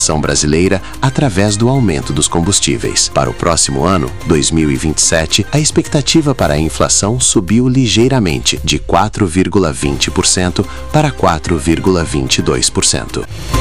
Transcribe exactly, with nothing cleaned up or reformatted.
brasileira através do aumento dos combustíveis. Para o próximo ano, dois mil e vinte e sete, a expectativa para a inflação subiu ligeiramente, de quatro vírgula vinte por cento para quatro vírgula vinte e dois por cento.